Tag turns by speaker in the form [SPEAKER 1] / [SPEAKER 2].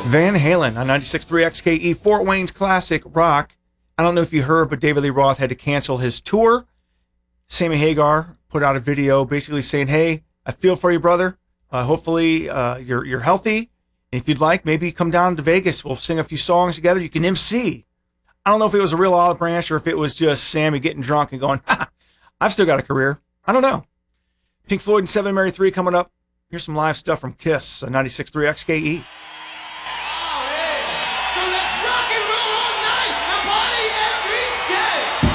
[SPEAKER 1] Van Halen on 96.3 XKE, Fort Wayne's classic rock. I don't know if you heard, but David Lee Roth had to cancel his tour. Sammy Hagar put out a video basically saying, hey, I feel for you, brother. Hopefully you're healthy. And if you'd like, maybe come down to Vegas. We'll sing a few songs together. You can MC. I don't know if it was a real olive branch or if it was just Sammy getting drunk and going, I've still got a career. I don't know. Pink Floyd and 7 Mary 3 coming up. Here's some live stuff from Kiss on 96.3 XKE.